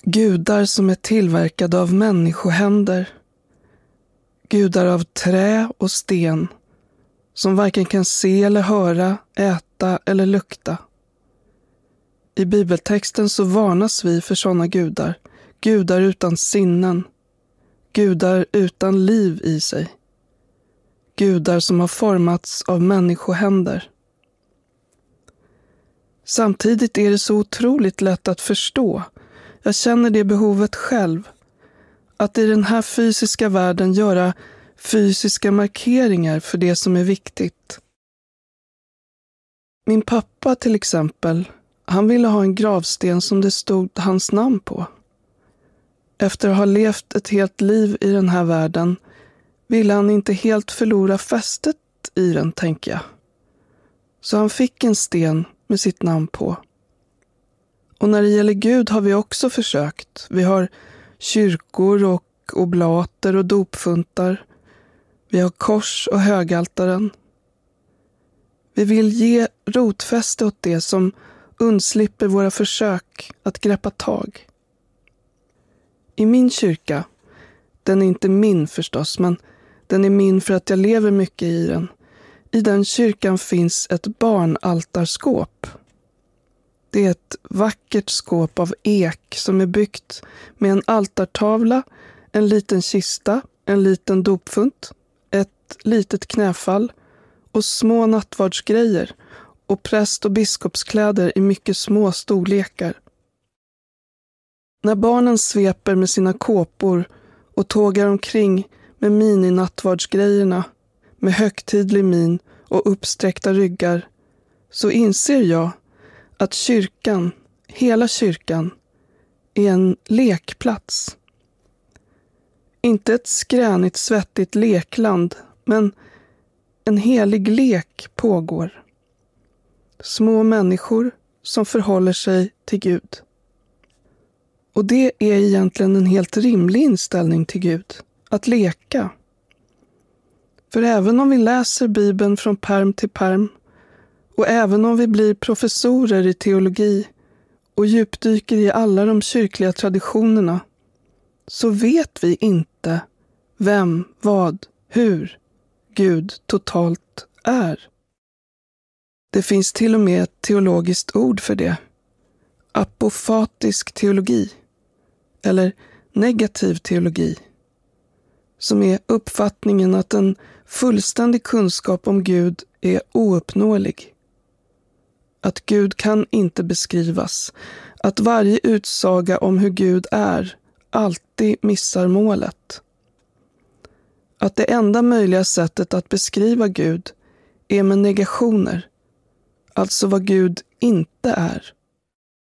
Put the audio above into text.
Gudar som är tillverkade av människohänder. Gudar av trä och sten, som varken kan se eller höra, äta eller lukta. I bibeltexten så varnas vi för sådana gudar, gudar utan sinnen, gudar utan liv i sig, gudar som har formats av människohänder. Samtidigt är det så otroligt lätt att förstå, jag känner det behovet själv, att i den här fysiska världen göra fysiska markeringar för det som är viktigt. Min pappa till exempel, han ville ha en gravsten som det stod hans namn på. Efter att ha levt ett helt liv i den här världen ville han inte helt förlora fästet i den, tänker jag. Så han fick en sten med sitt namn på. Och när det gäller Gud har vi också försökt. Vi har kyrkor och oblater och dopfuntar. Vi har kors och högaltaren. Vi vill ge rotfäste åt det som undslipper våra försök att greppa tag. I min kyrka, den är inte min förstås, men den är min för att jag lever mycket i den. I den kyrkan finns ett barnaltarskåp. Det är ett vackert skåp av ek som är byggt med en altartavla, en liten kista, en liten dopfunt, ett litet knäfall och små nattvardsgrejer och präst- och biskopskläder i mycket små storlekar. När barnen sveper med sina kåpor och tågar omkring med mini-nattvardsgrejerna med högtidlig min och uppsträckta ryggar, så inser jag att kyrkan, hela kyrkan, är en lekplats. Inte ett skränigt, svettigt lekland, men en helig lek pågår. Små människor som förhåller sig till Gud. Och det är egentligen en helt rimlig inställning till Gud, att leka. För även om vi läser Bibeln från pärm till pärm, och även om vi blir professorer i teologi och djupdyker i alla de kyrkliga traditionerna, så vet vi inte vem, vad, hur Gud totalt är. Det finns till och med ett teologiskt ord för det. Apofatisk teologi, eller negativ teologi, som är uppfattningen att en fullständig kunskap om Gud är ouppnåelig. Att Gud kan inte beskrivas, att varje utsaga om hur Gud är alltid missar målet. Att det enda möjliga sättet att beskriva Gud är med negationer, alltså vad Gud inte är.